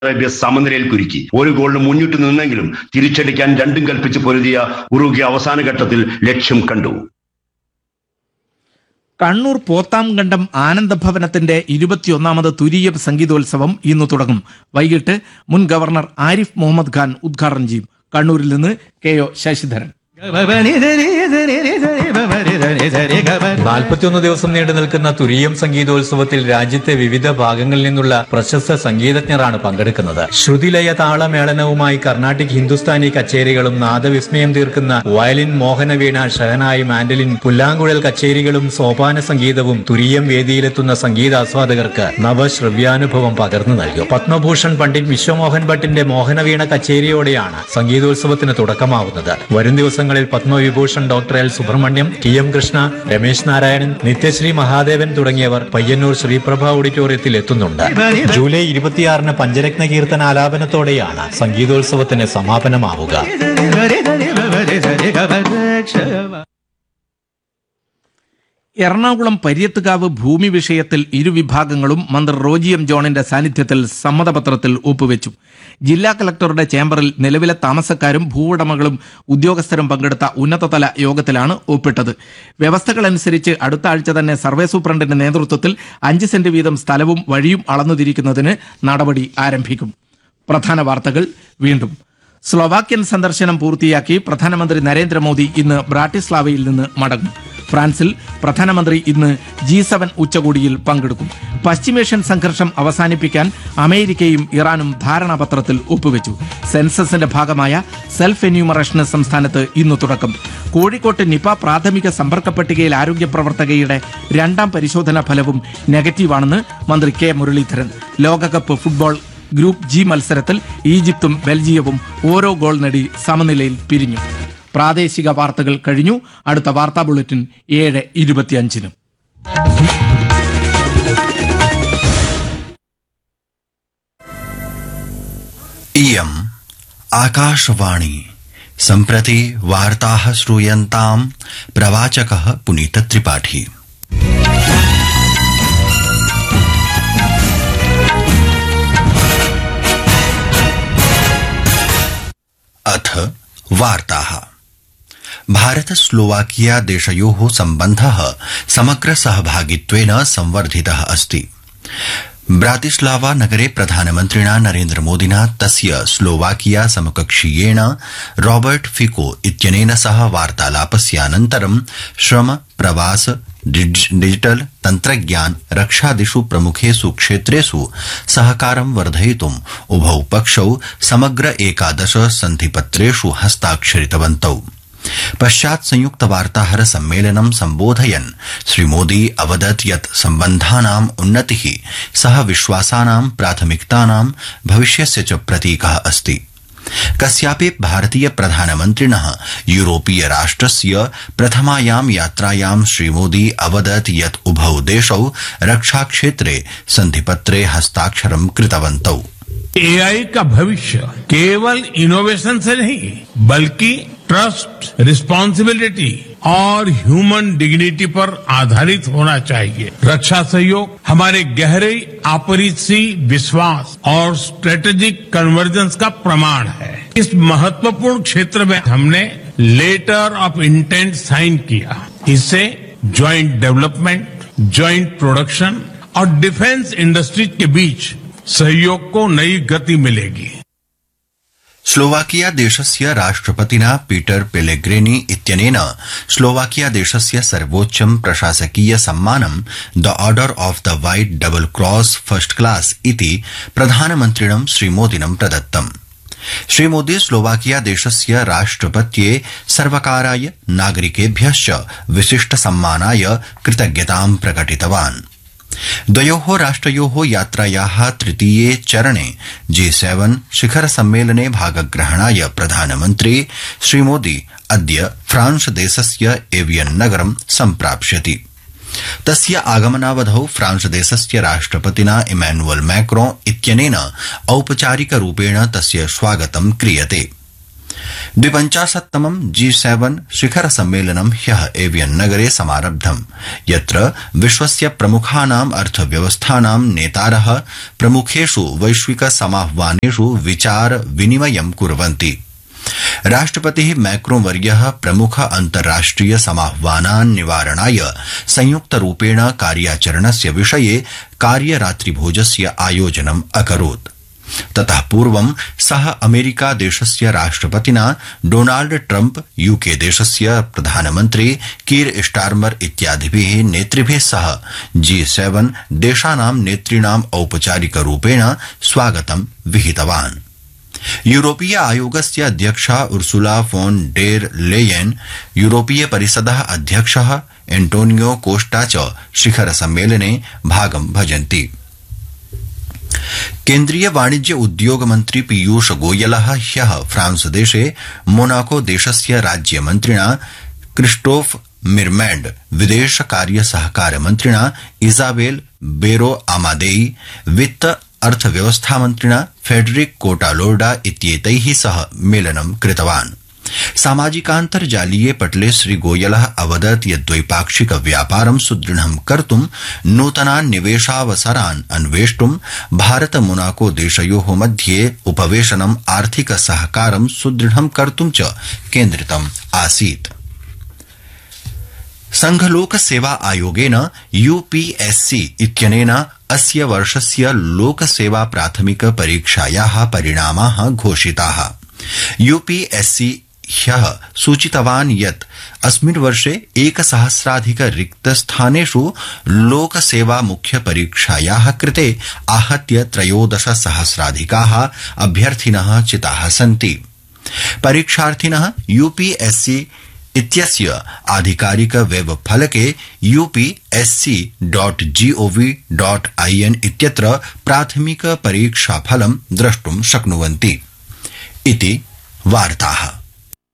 Arabia സമനിലയിൽ കുരുക്കി. ഒരു ഗോളിന് മുന്നിട്ട് നിന്നെങ്കിലും തിരിച്ചടിക്കാൻ രണ്ടും കൽപ്പിച്ച് പൊരുതിയ ഉറുഗ്വ അവസാന ഘട്ടത്തിൽ ലക്ഷ്യം കണ്ടു. കണ്ണൂർ പോത്താംകണ്ടം ആനന്ദഭവനത്തിന്റെ 21ാമത് തുരീയ സംഗീതോത്സവം ഇന്ന് തുടങ്ങും. വൈകിട്ട് മുൻ ഗവർണർ ആരിഫ് മുഹമ്മദ് ഖാൻ ഉദ്ഘാടനം ചെയ്യും. കണ്ണൂരിൽ നിന്ന് KO ശശിധരൻ. 41 ദിവസം നീണ്ടു നിൽക്കുന്ന തുരീയം സംഗീതോത്സവത്തിൽ രാജ്യത്തെ വിവിധ ഭാഗങ്ങളിൽ നിന്നുള്ള പ്രശസ്ത സംഗീതജ്ഞരാണ് പങ്കെടുക്കുന്നത്. ശ്രുതിലയ താളമേളനവുമായി കർണാട്ടിക് ഹിന്ദുസ്ഥാനി കച്ചേരികളും നാദവിസ്മയം തീർക്കുന്ന വയലിൻ, മോഹനവീണ, ഷഹനായി, മാൻഡലിൻ, പുല്ലാങ്കുഴൽ കച്ചേരികളും സോപാന സംഗീതവും തുരീയം വേദിയിലെത്തുന്ന സംഗീതാസ്വാദകർക്ക് നവശ്രവ്യാനുഭവം പകർന്നു നൽകും. പത്മഭൂഷൺ പണ്ഡിറ്റ് വിശ്വമോഹൻ ഭട്ടിന്റെ മോഹനവീണ കച്ചേരിയോടെയാണ് സംഗീതോത്സവത്തിന് തുടക്കമാവുന്നത്. വരും ദിവസങ്ങളിൽ Padma Vibhushan doctor L Subrahmanyam, TM Krishna, Ramesh Narayanan, Nithyasree Mahadevan തുടങ്ങിയവർ പയ്യന്നൂർ ശ്രീപ്രഭ ഓഡിറ്റോറിയത്തിൽ എത്തുന്നുണ്ട്. ജൂലൈ 26 പഞ്ചരത്ന കീർത്തന ആലാപനത്തോടെയാണ് സംഗീതോത്സവത്തിന് സമാപനമാവുക. എറണാകുളം പര്യത്തുകാവ് ഭൂമി വിഷയത്തിൽ ഇരുവിഭാഗങ്ങളും മന്ത്രി റോജി M. ജോണിന്റെ സാന്നിധ്യത്തിൽ സമ്മതപത്രത്തിൽ ഒപ്പുവെച്ചു. ജില്ലാ കളക്ടറുടെ ചേംബറിൽ നിലവിലെ താമസക്കാരും ഭൂവുടമകളും ഉദ്യോഗസ്ഥരും പങ്കെടുത്ത ഉന്നതതല യോഗത്തിലാണ് ഒപ്പിട്ടത്. വ്യവസ്ഥകളനുസരിച്ച് അടുത്ത ആഴ്ച തന്നെ സർവേ സൂപ്രണ്ടിന്റെ നേതൃത്വത്തിൽ 5 സെന്റ് വീതം സ്ഥലവും വഴിയും അളന്നുതിരിക്കുന്നതിന് നടപടി ആരംഭിക്കും. പ്രധാന വാർത്തകൾ വീണ്ടും. സ്ലോവാക്യൻ സന്ദർശനം പൂർത്തിയാക്കി പ്രധാനമന്ത്രി നരേന്ദ്രമോദി ഇന്ന് ബ്രാട്ടിസ്ലാവയിൽ നിന്ന് മടങ്ങും. ഫ്രാൻസിൽ പ്രധാനമന്ത്രി ഇന്ന് G7 ഉച്ചകോടിയിൽ പങ്കെടുക്കും. പശ്ചിമേഷ്യൻ സംഘർഷം അവസാനിപ്പിക്കാൻ അമേരിക്കയും ഇറാനും ധാരണാപത്രത്തിൽ ഒപ്പുവെച്ചു. സെൻസസിന്റെ ഭാഗമായ സെൽഫ് എന്യൂമറേഷന് സംസ്ഥാനത്ത് ഇന്ന് തുടക്കം. കോഴിക്കോട്ട് നിപ പ്രാഥമിക സമ്പർക്ക പട്ടികയിൽ ആരോഗ്യ പ്രവർത്തകയുടെ 2ാം പരിശോധനാ ഫലവും നെഗറ്റീവാണെന്ന് മന്ത്രി K. മുരളീധരൻ. ലോകകപ്പ് ഫുട്ബോൾ ഗ്രൂപ്പ് G മത്സരത്തിൽ ഈജിപ്തും ബെൽജിയവും ഓരോ ഗോൾ നേടി സമനിലയിൽ പിരിഞ്ഞു. പ്രാദേശിക വാർത്തകൾ കഴിഞ്ഞു. അടുത്ത വാർത്താ ബുള്ളറ്റിൻ 7:25. इयम् आकाशवाणी. सम्प्रति वार्ताः श्रूयन्ताम्. प्रवाचकः पुनीत त्रिपाठी. अथ वार्ताः. भारत स्लोवाकिया देशयोः सम्बन्धः समग्र सहभागित्वेन संवर्धितः अस्ति. ब्रातिस्लावा नगरे प्रधानमन्त्रिणा नरेन्द्रमोदिना तस्य स्लोवाकिया समकक्षीयेण रॉबर्ट फिको इत्यनेन सह वार्तालापस्यानन्तरं श्रम, प्रवास, डिजिटल, तन्त्रज्ञान, रक्षादिषु प्रमुखेषु क्षेत्रेषु सहकारं वर्धयितुम् उभौ पक्षौ समग्र 11 सन्धिपत्रेषु हस्ताक्षरितवन्तौ. पश्चात् संयुक्त वार्ताहर सम्मेलनं सम्बोधयन् श्रीमोदी अवदत् यत् सम्बन्धानाम् उन्नतिः सह विश्वासानां प्राथमिकतानां भविष्यस्य च प्रतीकः अस्ति. कस्यापि भारतीय प्रधानमन्त्रिणः यूरोपीय राष्ट्रस्य प्रथमायां यात्रायां श्रीमोदी अवदत् यत् उभौ देशौ रक्षाक्षेत्रे सन्धिपत्रे हस्ताक्षरं कृतवन्तौ. AI का भविष्य केवल इनोवेशन से नहीं बल्कि ट्रस्ट, रिस्पांसिबिलिटी और ह्यूमन डिग्निटी पर आधारित होना चाहिए. रक्षा सहयोग हमारे गहरे आपसी विश्वास और स्ट्रेटेजिक कन्वर्जेंस का प्रमाण है. इस महत्वपूर्ण क्षेत्र में हमने लेटर ऑफ इंटेंट साइन किया. इससे ज्वाइंट डेवलपमेंट, ज्वाइंट प्रोडक्शन और डिफेंस इंडस्ट्रीज के बीच सहयोग को नई गति मिलेगी. स्लोवाकिया देशस्य राष्ट्रपतिना पीटर पेलेग्रिनी इत्यनेन स्लोवाकिया देशस्य सर्वोच्चं प्रशासकीय सम्मानं the order of the white double cross first class इति प्रधानमन्त्रिणं श्रीमोदिनं प्रदत्तम्. श्रीमोदी स्लोवाकिया देशस्य राष्ट्रपत्ये सर्वकाराय नागरिकेभ्यश्च विशिष्ट सम्मानाय कृतज्ञतां प्रकटितवान्. द्वयोः राष्ट्रयोः यात्रायाः तृतीये चरणे G7 शिखर सम्मेलने भागग्रहणाय प्रधानमन्त्री श्रीमोदी अद्य फ्रांस देशस्य एवियन नगरं सम्प्राप्स्यति. तस्य आगमनावधौ फ्रांस देशस्य राष्ट्रपतिना इमैनुअल मैक्रों इत्यनेन औपचारिक रूपेण तस्य स्वागतं क्रियते. द्विपञ्चाशत्तमं G7 शिखर सम्मेलनं ह्यः एवियन नगरे समारब्धम्, यत्र विश्वस्य प्रमुखानाम् अर्थव्यवस्थानां नेतारः प्रमुखेषु वैश्विक समाह्वानेषु विचार विनिमयं कुर्वन्ति। राष्ट्रपतिः मैक्रों वर्यः प्रमुख अन्ताराष्ट्रिय समाह्वानान् निवारणाय संयुक्तरूपेण कार्याचरणस्य विषये कार्यरात्रिभोजस्य आयोजनम् अकरोत्। ततः पूर्वं सः अमेरिका देशस्य राष्ट्रपतिना डोनाल्ड ट्रम्प, यूके देशस्य प्रधानमन्त्री कीर स्टार्मर इत्यादिभिः नेतृभिः सह G7 देशानां नेतॄणाम् औपचारिकरूपेण स्वागतं विहितवान्। यूरोपीय आयोगस्य अध्यक्षा उर्सुला फोन डेर लेयेन, यूरोपीय परिषदः अध्यक्षः एंटोनियो कोस्टा च शिखर सम्मेलने भागं भजन्ति। केन्द्रीय वाणिज्य उद्योग मन्त्री पीयूष गोयलः ह्यः फ्रांस देशे मोनाको देशस्य राज्यमन्त्रिणा क्रिस्टोफ मिरमैंड, विदेश कार्य सहकार मन्त्रिणा इजाबेल बेरो आमादेई, वित्त अर्थव्यवस्था मन्त्रिणा फेडरिक कोटालोर्डा इत्येतैः सह मेलनं कृतवान्। सामाजिकान्तर्जालीये पटले श्री गोयलः अवदत् यत् द्वैपाक्षिक व्यापारं सुदृढं कर्तुं, नूतनान् निवेशावसरान् अन्वेष्टुं भारत मोनाको देशयोः मध्ये उपवेशनम् आर्थिक सहकारं सुदृढं कर्तुं च केन्द्रितम् आसीत्। संघलोक सेवा आयोगेन UPSC इत्यनेन अस्य वर्षस्य लोकसेवा प्राथमिक परीक्षायाः परिणामाः घोषिताः। UPSC ह्यः सूचितवान् यत् अस्मिन् वर्षे 1,000,000 रिक्तस्थानेषु लोकसेवा मुख्य परीक्षायाः कृते आहत्य 13,000,000 अभ्यर्थिनः चिताः सन्ति। परीक्षार्थिनः UPSC इत्यस्य आधिकारिक वेब फलके upsc.gov.in इत्यत्र प्राथमिक परीक्षाफलं द्रष्टुं शक्नुवन्ति इति वार्ताः।